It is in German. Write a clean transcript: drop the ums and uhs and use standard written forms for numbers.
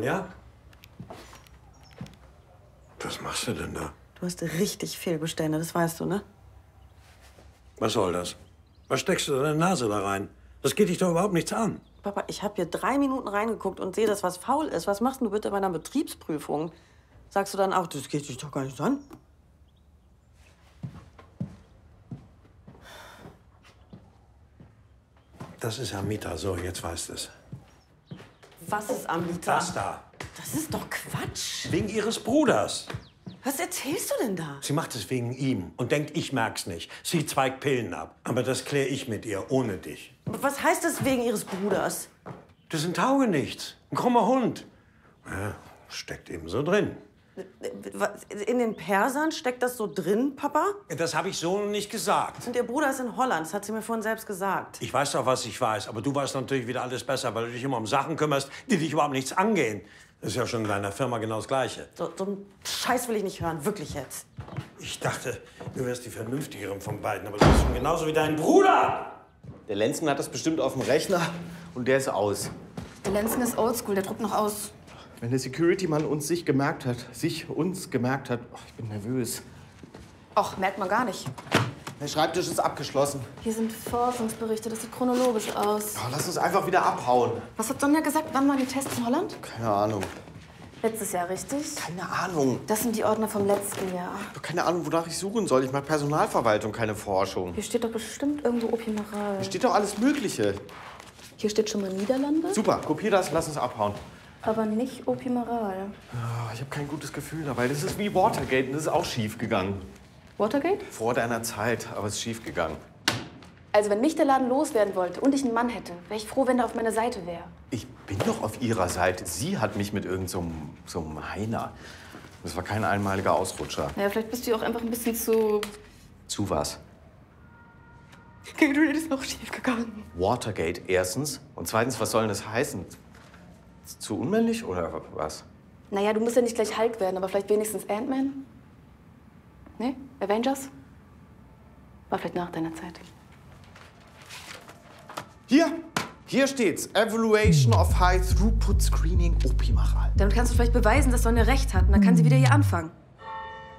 machen, ja? Was machst du denn da? Du hast richtig Fehlbestände, das weißt du, ne? Was soll das? Was steckst du deine Nase da rein? Das geht dich doch überhaupt nichts an. Papa, ich habe hier 3 Minuten reingeguckt und sehe, dass was faul ist. Was machst du bitte bei einer Betriebsprüfung? Sagst du dann auch, das geht dich doch gar nicht an? Das ist Amita, so, jetzt weißt du es. Was ist Amita? Das da. Das ist doch Quatsch. Wegen ihres Bruders. Was erzählst du denn da? Sie macht es wegen ihm und denkt, ich merk's nicht. Sie zweigt Pillen ab. Aber das kläre ich mit ihr, ohne dich. Was heißt das wegen ihres Bruders? Das ist ein Taugenichts. Ein krummer Hund. Ja, steckt eben so drin. In den Persern steckt das so drin, Papa? Das habe ich so noch nicht gesagt. Und ihr Bruder ist in Holland, das hat sie mir vorhin selbst gesagt. Ich weiß doch, was ich weiß. Aber du weißt natürlich wieder alles besser, weil du dich immer um Sachen kümmerst, die dich überhaupt nichts angehen. Das ist ja schon in deiner Firma genau das Gleiche. So einen Scheiß will ich nicht hören, wirklich jetzt. Ich dachte, du wärst die Vernünftigere von beiden, aber du bist schon genauso wie dein Bruder! Der Lenzen hat das bestimmt auf dem Rechner und der ist aus. Der Lenzen ist oldschool, der druckt noch aus. Wenn der Security-Mann uns gemerkt hat, oh, ich bin nervös. Och, merkt man gar nicht. Der Schreibtisch ist abgeschlossen. Hier sind Forschungsberichte, das sieht chronologisch aus. Oh, lass uns einfach wieder abhauen. Was hat Sonja gesagt? Wann waren die Tests in Holland? Keine Ahnung. Letztes Jahr, richtig? Keine Ahnung. Das sind die Ordner vom letzten Jahr. Ich habe keine Ahnung, wonach ich suchen soll. Ich mache Personalverwaltung, keine Forschung. Hier steht doch bestimmt irgendwo Opiumaral. Hier steht doch alles Mögliche. Hier steht schon mal Niederlande. Super, kopier das, lass uns abhauen. Aber nicht Opiumaral. Oh, ich habe kein gutes Gefühl dabei. Das ist wie Watergate und das ist auch schief gegangen. Watergate? Vor deiner Zeit, aber es ist schief gegangen. Also wenn mich der Laden loswerden wollte und ich einen Mann hätte, wäre ich froh, wenn er auf meiner Seite wäre. Ich bin doch auf ihrer Seite. Sie hat mich mit irgendeinem so einem Heiner. Das war kein einmaliger Ausrutscher. Naja, vielleicht bist du ja auch einfach ein bisschen zu... Zu was? Gatorade ist auch schief gegangen. Watergate erstens. Und zweitens, was soll denn das heißen? Zu unmännlich oder was? Naja, du musst ja nicht gleich Hulk werden, aber vielleicht wenigstens Ant-Man? Ne? Avengers? War vielleicht nach deiner Zeit. Hier steht's. Evaluation of High Throughput Screening Opiumaral. Damit kannst du vielleicht beweisen, dass Sonja recht hat. Und dann kann sie wieder hier anfangen.